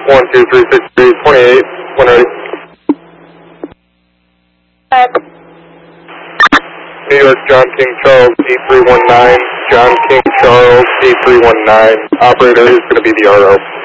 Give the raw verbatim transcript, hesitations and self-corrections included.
one two three six three twenty-eight, when ready. Uh, New York, John King Charles, D three one nine, John King Charles, D three one nine. Operator is going to be the R O.